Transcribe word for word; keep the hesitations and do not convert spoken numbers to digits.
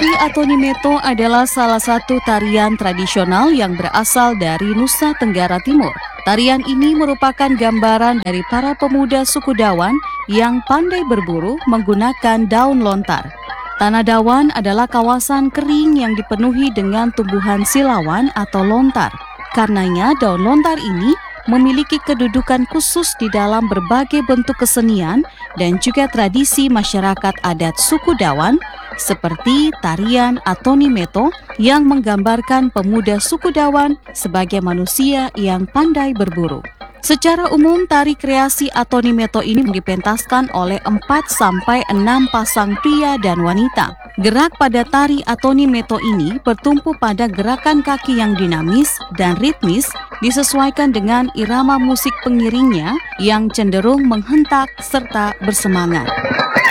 Tari Atonimeto adalah salah satu tarian tradisional yang berasal dari Nusa Tenggara Timur. Tarian ini merupakan gambaran dari para pemuda suku Dawan yang pandai berburu menggunakan daun lontar. Tanah Dawan adalah kawasan kering yang dipenuhi dengan tumbuhan silawan atau lontar. Karenanya daun lontar ini memiliki kedudukan khusus di dalam berbagai bentuk kesenian dan juga tradisi masyarakat adat suku Dawan seperti tarian Atonimeto yang menggambarkan pemuda suku Dawan sebagai manusia yang pandai berburu. Secara umum, tari kreasi Atonimeto ini dipentaskan oleh empat sampai enam pasang pria dan wanita. Gerak pada tari Atonimeto ini bertumpu pada gerakan kaki yang dinamis dan ritmis disesuaikan dengan irama musik pengiringnya yang cenderung menghentak serta bersemangat.